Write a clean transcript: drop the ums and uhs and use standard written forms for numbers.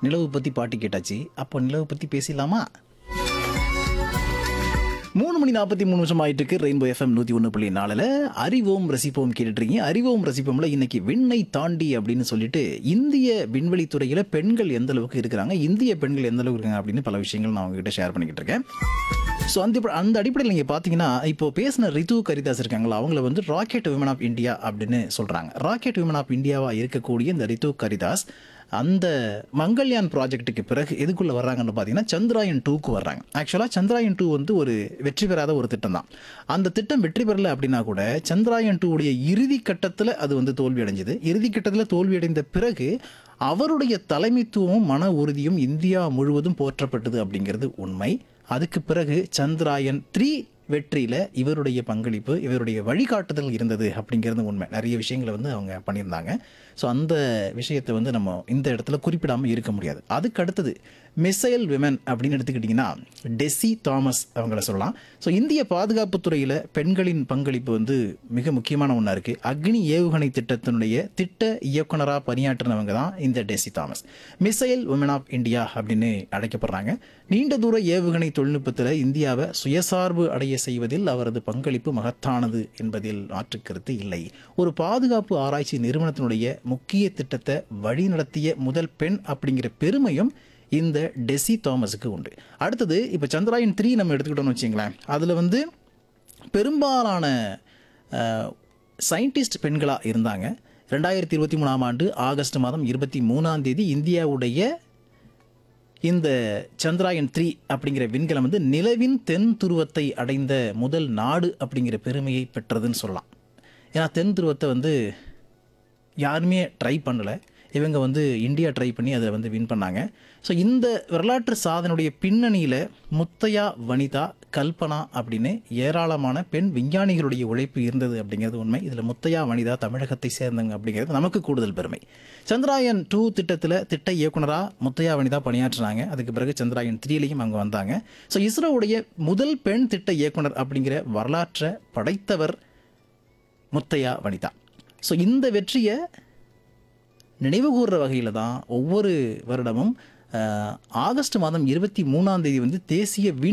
நிலவு பற்றி பாட்டு கேட்டாச்சு. அப்போ நிலவு பற்றி பேசிடலாமா? 3:43 ஆயிட்டு இருக்கு. ரெயின்போ எஃப்எம் 101.4ல அறிவோம் ரசிப்போம் கேட்டுட்ருக்கீங்க. அறிவோம் ரசிப்போம்ல இன்னைக்கு விண்ணை தாண்டி அப்படின்னு சொல்லிட்டு இந்திய விண்வெளி துறையில் பெண்கள் எந்த அளவுக்கு இருக்கிறாங்க, இந்திய பெண்கள் எந்த அளவுக்கு இருக்காங்க அப்படின்னு பல விஷயங்கள் நான் உங்ககிட்ட ஷேர் பண்ணிக்கிட்டு இருக்கேன். ஸோ அந்த அடிப்படையில் நீங்கள் பார்த்தீங்கன்னா இப்போ பேசின ரித்து கரிதாஸ் இருக்காங்களா, அவங்கள வந்து ராக்கெட் விமன் ஆஃப் இந்தியா அப்படின்னு சொல்கிறாங்க. ராக்கெட் விமன் ஆஃப் இந்தியாவாக இருக்கக்கூடிய இந்த ரித்து கரிதாஸ் அந்த மங்கள்யான் ப்ராஜெக்ட்டுக்கு பிறகு எதுக்குள்ளே வர்றாங்கன்னு பார்த்தீங்கன்னா சந்திராயன் 2க்கு வர்றாங்க. ஆக்சுவலாக சந்திராயன் 2 வந்து ஒரு வெற்றி பெறாத ஒரு திட்டம் தான். அந்த திட்டம் வெற்றி பெறலை அப்படின்னா கூட சந்திராயன் 2 உடைய இறுதி கட்டத்தில் அது வந்து தோல்வி அடைஞ்சது. இறுதி கட்டத்தில் தோல்வியடைந்த பிறகு அவருடைய தலைமைத்துவமும் மன உறுதியும் இந்தியா முழுவதும் போற்றப்பட்டது அப்படிங்கிறது உண்மை. அதுக்கு பிறகு சந்திராயன் 3 வெற்றியில் இவருடைய பங்களிப்பு, இவருடைய வழிகாட்டுதல் இருந்தது அப்படிங்கிறது உண்மை. நிறைய விஷயங்களை வந்து அவங்க பண்ணியிருந்தாங்க. ஸோ அந்த விஷயத்தை வந்து நம்ம இந்த இடத்துல குறிப்பிடாமல் இருக்க முடியாது. அதுக்கு அடுத்தது மிசைல் விமன் அப்படின்னு எடுத்துக்கிட்டிங்கன்னா டெசி தாமஸ் அவங்கள சொல்லலாம். ஸோ இந்திய பாதுகாப்பு துறையில் பெண்களின் பங்களிப்பு வந்து மிக முக்கியமான ஒன்றா இருக்குது. அக்னி ஏவுகணை திட்டத்தினுடைய திட்ட இயக்குனராக பணியாற்றினவங்க தான் இந்த deci Thomas. Missile women of India அப்படின்னு அழைக்கப்படுறாங்க. நீண்ட தூர ஏவுகணை தொழில்நுட்பத்தில் இந்தியாவை சுயசார்பு அடைய செய்வதில் அவரது பங்களிப்பு மகத்தானது என்பதில் மாற்றுக்கருத்து இல்லை. ஒரு பாதுகாப்பு ஆராய்ச்சி நிறுவனத்தினுடைய முக்கிய திட்டத்தை வழிநடத்திய முதல் பெண் அப்படிங்கிற பெருமையும் இந்த டெசி தாமஸுக்கு உண்டு. அடுத்தது இப்போ சந்திராயன் 3 நம்ம எடுத்துக்கிட்டோம்னு வச்சிங்களேன், அதில் வந்து பெரும்பாலான சயின்டிஸ்ட் பெண்களாக இருந்தாங்க. 2023 ஆண்டு ஆகஸ்ட் மாதம் 23 இந்தியாவுடைய இந்த சந்திராயன் 3 அப்படிங்கிற விண்கலம் வந்து நிலவின் தென் துருவத்தை அடைந்த முதல் நாடு அப்படிங்கிற பெருமையை பெற்றதுன்னு சொல்லலாம். ஏன்னா தென் துருவத்தை வந்து யாருமே ட்ரை பண்ணலை, இவங்க வந்து இந்தியா ட்ரை பண்ணி அதில் வந்து வின் பண்ணாங்க. ஸோ இந்த வரலாற்று சாதனையுடைய பின்னணியில் முத்தையா, வனிதா, கல்பனா அப்படின்னு ஏராளமான பெண் விஞ்ஞானிகளுடைய உழைப்பு இருந்தது அப்படிங்கிறது உண்மை. இதில் முத்தையா, வனிதா தமிழகத்தை சேர்ந்தவங்க அப்படிங்கிறது நமக்கு கூடுதல் பெருமை. சந்திராயன் 2 திட்டத்தில் திட்ட இயக்குனராக முத்தையா, வனிதா பணியாற்றினாங்க. அதுக்கு பிறகு சந்திராயன் 3லையும் அவங்க வந்தாங்க. ஸோ இஸ்ரோவுடைய முதல் பெண் திட்ட இயக்குனர் அப்படிங்கிற வரலாற்றை படைத்தவர் முத்தையா, வனிதா. ஸோ இந்த வெற்றியை நினைவுகூர்ற வகையில் தான் ஒவ்வொரு வருடமும் ஆகஸ்ட் மாதம் 23 வந்து தேசிய